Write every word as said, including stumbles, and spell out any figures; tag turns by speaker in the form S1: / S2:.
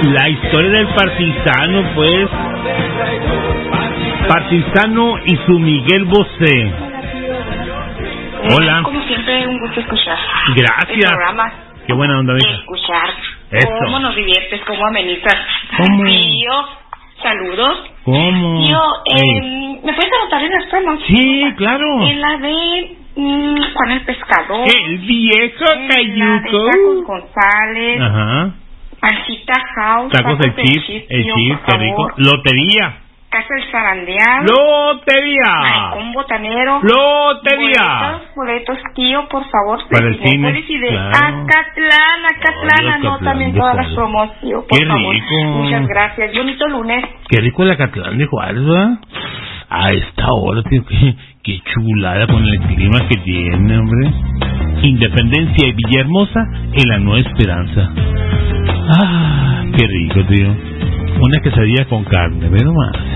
S1: La historia del Partisano, pues. Partisano y su Miguel Bosé. Hola.
S2: Como siempre, un gusto escuchar.
S1: Gracias.
S2: El programa.
S1: Qué buena onda, hija.
S2: Escuchar.
S1: Eso.
S2: Cómo nos diviertes, cómo amenizas.
S1: ¿Cómo?
S2: Tío, saludos.
S1: ¿Cómo?
S2: Tío, eh,
S1: Ey.
S2: ¿me puedes anotar en las promos?
S1: Sí, claro.
S2: En la de mmm, Juan el Pescador.
S1: El viejo
S2: En la de
S1: Cayuco.
S2: Tacos González.
S1: Ajá.
S2: Pancita House.
S1: Tacos el
S2: de
S1: chip,
S2: chip,
S1: el
S2: tío,
S1: chip,
S2: por
S1: qué
S2: favor.
S1: rico. Lotería.
S2: Casa del Zarandeado.
S1: Lotería.
S2: Un botanero.
S1: Lotería.
S2: Boletos, boletos, tío, por favor.
S1: Para el cine,
S2: Y de
S1: claro.
S2: Acatlán, Acatlán,
S1: Ay,
S2: anótame
S1: Acatlán
S2: en
S1: de
S2: todas las
S1: Juárez.
S2: promos, tío, por
S1: Qué
S2: favor.
S1: rico.
S2: Muchas gracias. Bonito lunes.
S1: Qué rico el Acatlán de Juárez, ¿verdad? A esta hora, tío, qué, qué chulada con el clima que tiene, hombre. Independencia y Villahermosa en la Nueva Esperanza. Ah, qué rico, tío. Una quesadilla con carne, ve nomás.